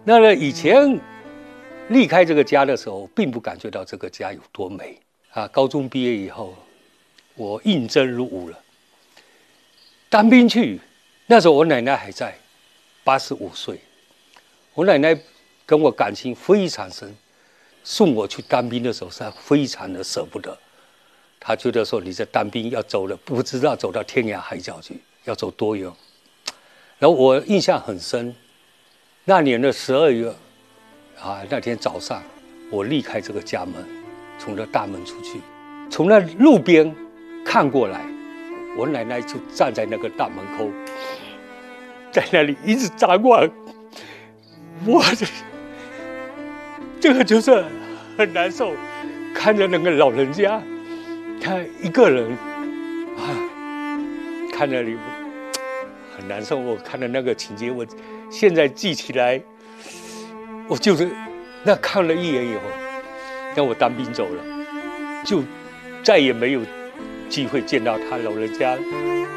那呢，以前离开这个家的时候，并不感觉到这个家有多美啊。高中毕业以后，我应征入伍了，当兵去。那时候我奶奶还在，85岁。我奶奶跟我感情非常深，送我去当兵的时候是非常的舍不得。她觉得说你这当兵要走了，不知道走到天涯海角去，要走多远。然后我印象很深，那年的12月，那天早上我离开这个家门，从这大门出去，从那路边看过来，我奶奶就站在那个大门口，在那里一直张望。我这个就是很难受，看着那个老人家，他一个人看那里很难受。我看到那个情节，我现在记起来，我就是那看了一眼以后，那我当兵走了，就再也没有机会见到他老人家了。